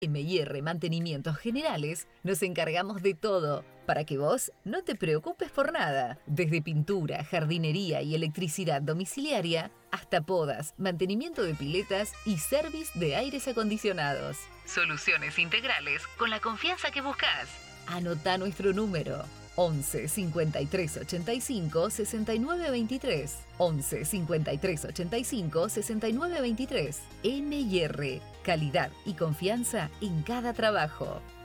M&R Mantenimientos Generales nos encargamos de todo para que vos no te preocupes por nada. Desde pintura, jardinería y electricidad domiciliaria hasta podas, mantenimiento de piletas y service de aires acondicionados. Soluciones integrales con la confianza que buscas. Anotá nuestro número 11 53 85 69 23. 11 53 85 69 23. M&R, calidad y confianza en cada trabajo.